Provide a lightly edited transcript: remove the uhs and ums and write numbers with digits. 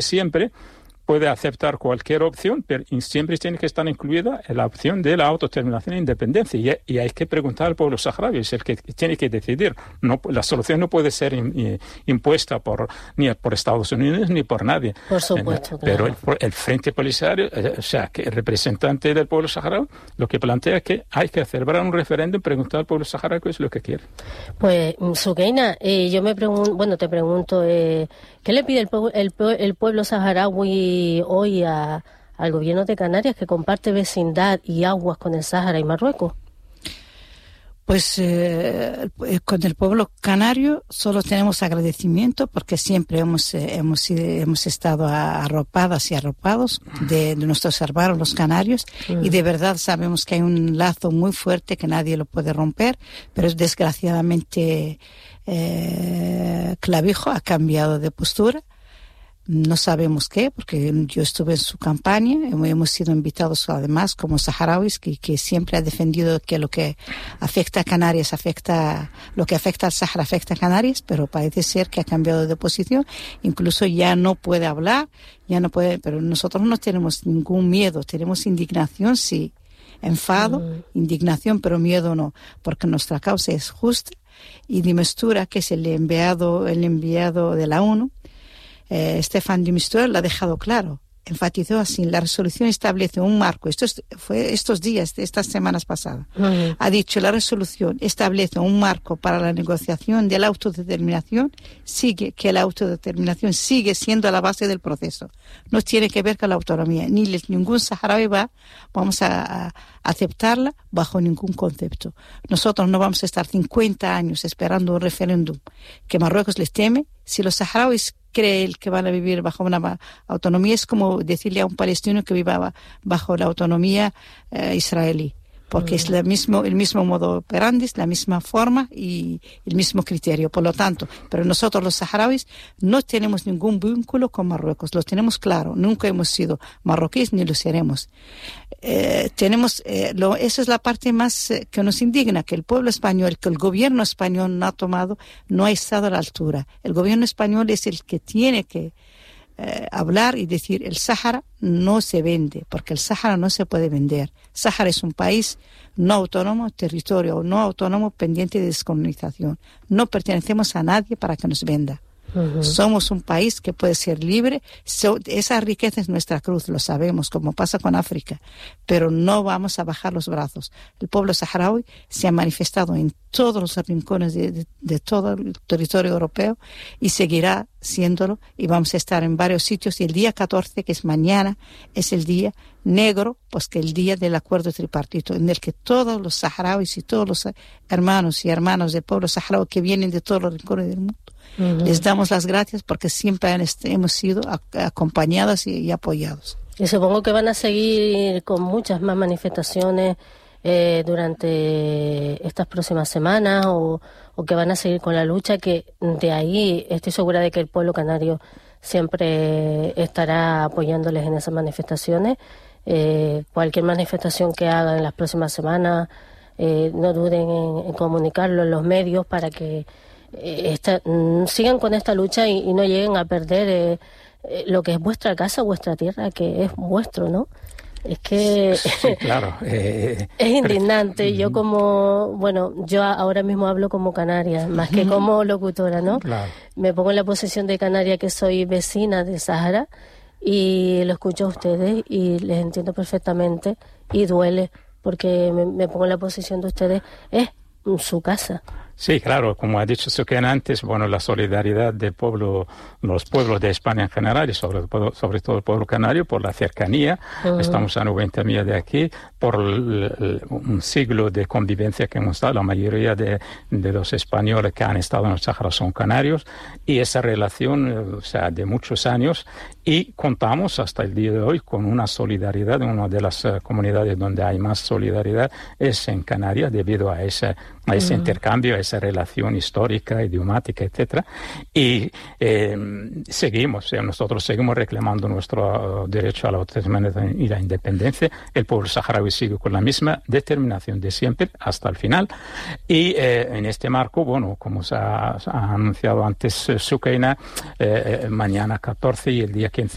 siempre puede aceptar cualquier opción, pero siempre tiene que estar incluida la opción de la autodeterminación e independencia. Y hay que preguntar al pueblo saharaui, es el que tiene que decidir. No, la solución no puede ser impuesta ni por Estados Unidos ni por nadie. Por supuesto, Pero claro. el Frente Polisario, o sea, que el representante del pueblo saharaui, lo que plantea es que hay que celebrar un referéndum y preguntar al pueblo saharaui qué es lo que quiere. Pues, Sukeina, yo te pregunto, ¿qué le pide el pueblo saharaui hoy al gobierno de Canarias, que comparte vecindad y aguas con el Sáhara y Marruecos? Pues con el pueblo canario solo tenemos agradecimiento, porque siempre hemos estado arropadas y arropados de nuestros hermanos los canarios, y de verdad sabemos que hay un lazo muy fuerte que nadie lo puede romper, pero desgraciadamente Clavijo ha cambiado de postura. No sabemos qué, porque yo estuve en su campaña, hemos sido invitados además como saharauis, que siempre ha defendido que lo que afecta a Canarias lo que afecta al Sahara afecta a Canarias, pero parece ser que ha cambiado de posición, incluso ya no puede hablar, pero nosotros no tenemos ningún miedo, tenemos indignación, sí, enfado, indignación, pero miedo no, porque nuestra causa es justa, y de Mistura, que es el enviado de la ONU, Stefan de Mistura lo ha dejado claro, enfatizó así: la resolución establece un marco, fue estos días, estas semanas pasadas, ha dicho: la resolución establece un marco para la negociación de la autodeterminación, que la autodeterminación sigue siendo la base del proceso, no tiene que ver con la autonomía, ningún saharaui vamos a aceptarla bajo ningún concepto. Nosotros no vamos a estar 50 años esperando un referéndum que Marruecos les teme. Si los saharauis creen que van a vivir bajo una autonomía, es como decirle a un palestino que viva bajo la autonomía israelí, porque es el mismo modo operandi, la misma forma y el mismo criterio. Por lo tanto, pero nosotros los saharauis no tenemos ningún vínculo con Marruecos, lo tenemos claro, nunca hemos sido marroquíes ni lo seremos. Esa es la parte más que nos indigna, que el pueblo español, que el gobierno español no ha estado a la altura. El gobierno español es el que tiene que hablar y decir: el Sáhara no se vende, porque el Sáhara no se puede vender. Sáhara es un país no autónomo, territorio no autónomo pendiente de descolonización. No pertenecemos a nadie para que nos venda. Somos un país que puede ser libre. Esa riqueza es nuestra cruz, lo sabemos, como pasa con África, pero no vamos a bajar los brazos. El pueblo saharaui se ha manifestado en todos los rincones de todo el territorio europeo y seguirá siéndolo, y vamos a estar en varios sitios, y el día 14, que es mañana, es el día negro, pues que el día del acuerdo tripartito, en el que todos los saharauis y todos los hermanos y hermanas del pueblo saharaui que vienen de todos los rincones del mundo, les damos las gracias, porque siempre hemos sido acompañados y apoyados. Y supongo que van a seguir con muchas más manifestaciones durante estas próximas semanas, o que van a seguir con la lucha, que de ahí estoy segura de que el pueblo canario siempre estará apoyándoles en esas manifestaciones. Cualquier manifestación que hagan en las próximas semanas, no duden en comunicarlo en los medios para que sigan con esta lucha y no lleguen a perder lo que es vuestra casa, vuestra tierra, que es vuestro, ¿no? Es que sí, claro. Es indignante. Yo yo ahora mismo hablo como canaria, más que como locutora, ¿no? Claro. Me pongo en la posición de canaria, que soy vecina de Sáhara, y lo escucho a ustedes y les entiendo perfectamente, y duele, porque me pongo en la posición de ustedes, es su casa. Sí, claro, como ha dicho Sukeina antes, la solidaridad del pueblo, los pueblos de España en general, y sobre todo el pueblo canario, por la cercanía. Estamos a 90 millas de aquí, por un siglo de convivencia que hemos dado. La mayoría de los españoles que han estado en el Sáhara son canarios, y esa relación, de muchos años, y contamos hasta el día de hoy con una solidaridad. Una de las comunidades donde hay más solidaridad es en Canarias, debido a ese intercambio, a esa relación histórica, idiomática, etcétera. Y nosotros seguimos reclamando nuestro derecho a la autodeterminación y la independencia. El pueblo saharaui sigue con la misma determinación de siempre hasta el final. Y en este marco, como se ha anunciado antes Sukeina, mañana 14 y el día 15